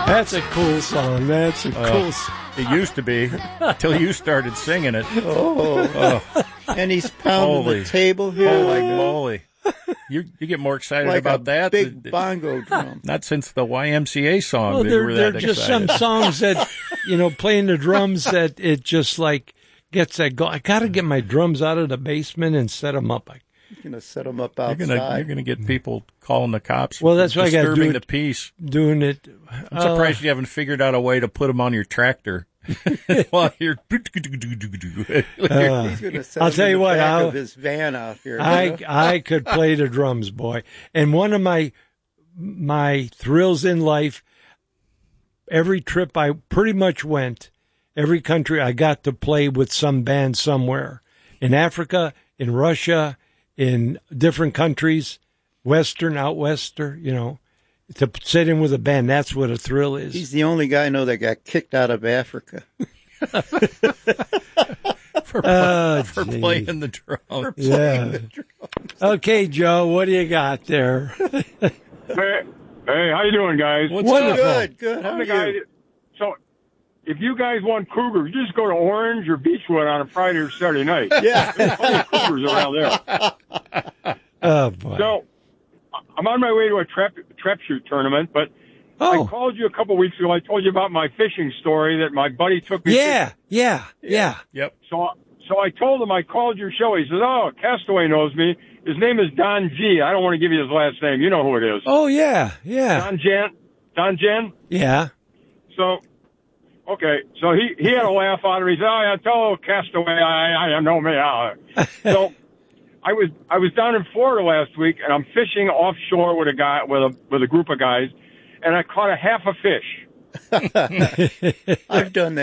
That's a cool song. That's a cool song. It used to be, till you started singing it. Oh. And he's pounding the table here. Holy moly. You get more excited like about that? Big bongo drum. Not since the YMCA song. Well, that you were there are that just excited. some songs that, playing the drums that it just like gets that go. I got to get my drums out of the basement and set them up. You're going to set them up outside. You're gonna get people calling the cops. Well, that's why I got to do disturbing it, the peace. Doing it. I'm surprised you haven't figured out a way to put them on your tractor. While you're He's going to set I'll them tell in you the what, back of his van out here. I could play the drums, boy. And one of my thrills in life, every trip I pretty much went, every country I got to play with some band somewhere. In Africa, in Russia, in different countries, Western, out Wester, to sit in with a band, that's what a thrill is. He's the only guy I know that got kicked out of Africa. for playing the drums. Yeah. Okay, Joe, what do you got there? Hey, how you doing, guys? Wonderful. Good. How I'm are the guy. you? So, if you guys want Cougar, you just go to Orange or Beechwood on a Friday or Saturday night. Yeah. There's plenty of Cougars around there. Oh, boy. So, I'm on my way to a trap shoot tournament, but I called you a couple weeks ago. I told you about my fishing story that my buddy took me. Yeah. Yep. So I told him I called your show. He says, "Oh, Castaway knows me. His name is Don G. I don't want to give you his last name. You know who it is. Oh, yeah. Don Jen. Yeah. So, okay. So he had a laugh out of me. He said, "Oh, yeah, tell Castaway I know me." So I was down in Florida last week, and I'm fishing offshore with a group of guys, and I caught a half a fish. I've done that.